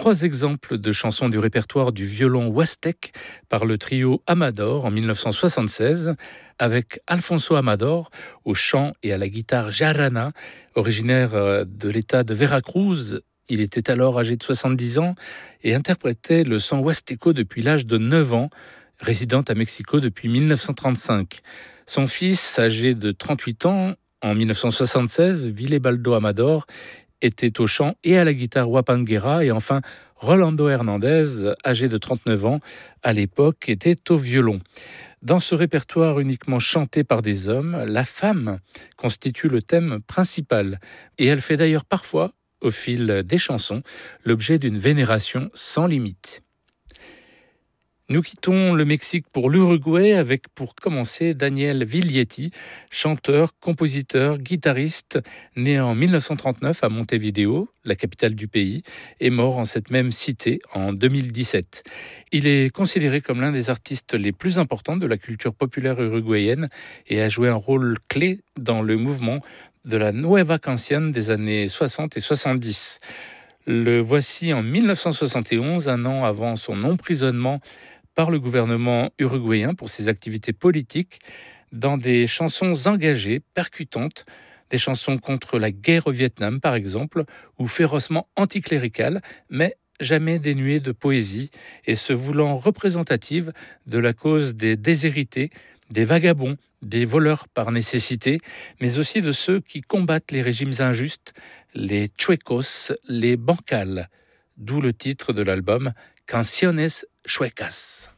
3 exemples de chansons du répertoire du violon huastèque par le trio Amador en 1976, avec Alfonso Amador au chant et à la guitare jarana, originaire de l'état de Veracruz. Il était alors âgé de 70 ans et interprétait le son huastéco depuis l'âge de 9 ans, résidant à Mexico depuis 1935. Son fils, âgé de 38 ans, en 1976, Villebaldo Amador, était au chant et à la guitare huapanguera, et enfin Rolando Hernandez, âgé de 39 ans à l'époque, était au violon. Dans ce répertoire uniquement chanté par des hommes, la femme constitue le thème principal, et elle fait d'ailleurs parfois, au fil des chansons, l'objet d'une vénération sans limite. Nous quittons le Mexique pour l'Uruguay avec, pour commencer, Daniel Viglietti, chanteur, compositeur, guitariste, né en 1939 à Montevideo, la capitale du pays, et mort en cette même cité en 2017. Il est considéré comme l'un des artistes les plus importants de la culture populaire uruguayenne et a joué un rôle clé dans le mouvement de la Nueva Canción des années 60 et 70. Le voici en 1971, un an avant son emprisonnement par le gouvernement uruguayen pour ses activités politiques, dans des chansons engagées, percutantes, des chansons contre la guerre au Vietnam par exemple, ou férocement anticléricales, mais jamais dénuées de poésie, et se voulant représentatives de la cause des déshérités, des vagabonds, des voleurs par nécessité, mais aussi de ceux qui combattent les régimes injustes, les chuecos, les bancals, d'où le titre de l'album Canciones Chuecas.